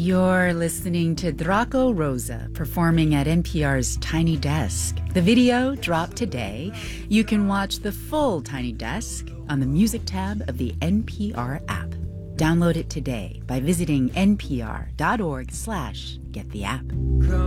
You're listening to Draco Rosa performing at NPR's Tiny Desk. The video dropped today. You can watch the full Tiny Desk on the music tab of the NPR app. Download it today by visiting npr.org/gettheapp.